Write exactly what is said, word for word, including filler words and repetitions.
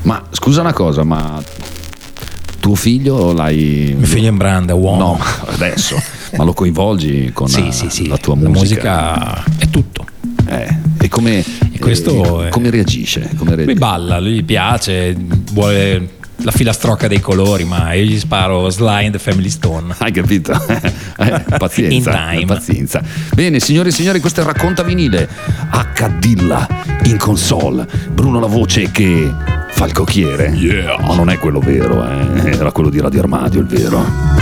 Ma scusa una cosa, ma tuo figlio l'hai... Mio figlio è in branda, uomo. No, adesso, ma lo coinvolgi con sì, la, sì, sì. la tua la musica? musica è tutto. Eh, e come, E questo eh, è- come reagisce? Come Lui reagisce? balla, lui gli piace, vuole la filastrocca dei colori, ma io gli sparo Sly and the Family Stone. Hai capito? Eh, pazienza, In time. pazienza. Bene, signore e signori, questo è il Racconta Vinile. H. Dilla in console. Bruno la voce che fa il cocchiere. Yeah. Ma non è quello vero, eh. Era quello di Radio Armadio il vero.